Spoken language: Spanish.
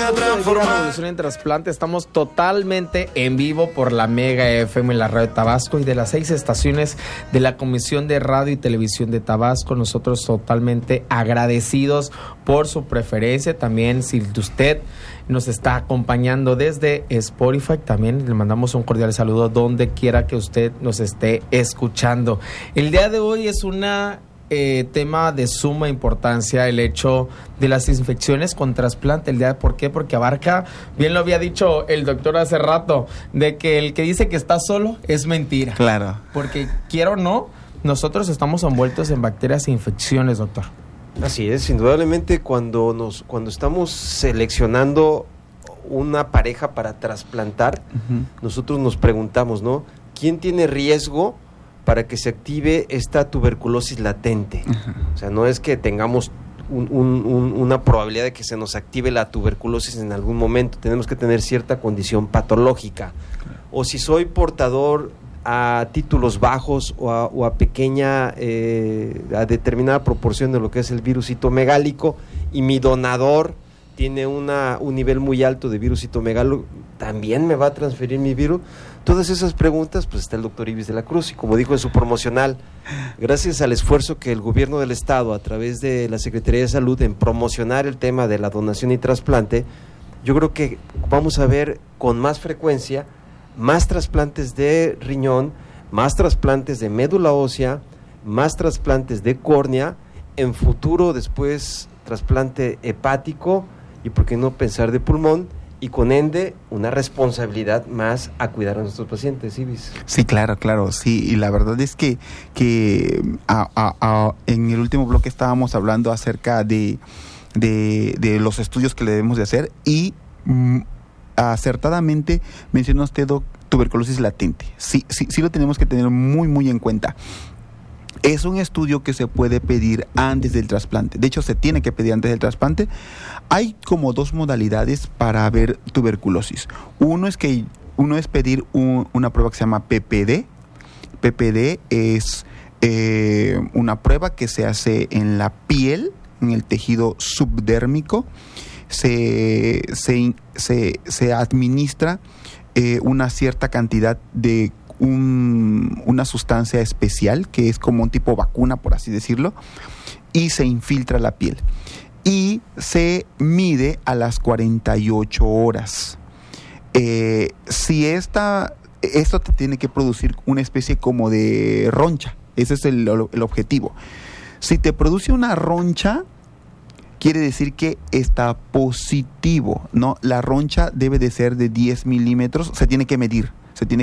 Revolución en Trasplante. Estamos totalmente en vivo por la Mega FM en la radio de Tabasco y de las 6 estaciones de la Comisión de Radio y Televisión de Tabasco. Nosotros totalmente agradecidos por su preferencia. También si usted nos está acompañando desde Spotify, también le mandamos un cordial saludo donde quiera que usted nos esté escuchando. El día de hoy es una tema de suma importancia, el hecho de las infecciones con trasplante. ¿Por qué? Porque abarca, bien lo había dicho el doctor hace rato, de que el que dice que está solo es mentira. Claro. Porque quiera o no, nosotros estamos envueltos en bacterias e infecciones, doctor. Así es, indudablemente cuando estamos seleccionando una pareja para trasplantar, nosotros nos preguntamos, ¿no? ¿Quién tiene riesgo para que se active esta tuberculosis latente? O sea, no es que tengamos una probabilidad de que se nos active la tuberculosis en algún momento, tenemos que tener cierta condición patológica. O si soy portador a títulos bajos o a pequeña, a determinada proporción de lo que es el virus citomegálico, y mi donador tiene un nivel muy alto de virus citomegálico, ¿también me va a transferir mi virus? Todas esas preguntas, pues está el doctor Ibis de la Cruz, y como dijo en su promocional, gracias al esfuerzo que el gobierno del estado, a través de la Secretaría de Salud, en promocionar el tema de la donación y trasplante, yo creo que vamos a ver con más frecuencia más trasplantes de riñón, más trasplantes de médula ósea, más trasplantes de córnea, en futuro después trasplante hepático, y por qué no pensar de pulmón, y con ende una responsabilidad más a cuidar a nuestros pacientes, Ibis. Sí, claro, sí, y la verdad es que en el último bloque estábamos hablando acerca de los estudios que le debemos de hacer, y acertadamente mencionó usted tuberculosis latente. Sí lo tenemos que tener muy en cuenta. Es un estudio que se puede pedir antes del trasplante. De hecho, se tiene que pedir antes del trasplante. Hay como 2 modalidades para ver tuberculosis. Uno es pedir una prueba que se llama PPD. PPD es una prueba que se hace en la piel, en el tejido subdérmico. Se administra una cierta cantidad de una sustancia especial que es como un tipo vacuna, por así decirlo, y se infiltra la piel y se mide a las 48 horas. Si esto te tiene que producir una especie como de roncha, ese es el objetivo. Si te produce una roncha, quiere decir que está positivo, ¿no? La roncha debe de ser de 10 milímetros, se tiene que medir.